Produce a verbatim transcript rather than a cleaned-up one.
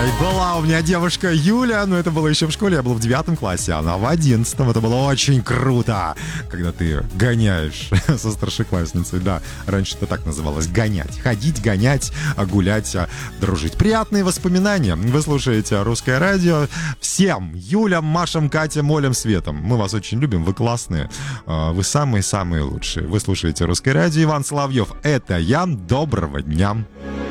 Ой, была у меня девушка Юля, но это было еще в школе, я был в девятом классе, она в одиннадцатом. Это было очень круто, когда ты гоняешь со старшеклассницей. Да, раньше это так называлось, гонять. Ходить, гонять, гулять, дружить. Приятные воспоминания. Вы слушаете «Русское радио». Всем, Юлям, Машам, Катям, Олям, Светам, мы вас очень любим, вы классные, вы самые-самые лучшие. Вы слушаете «Русское радио». Иван Соловьев, это я. Доброго дня.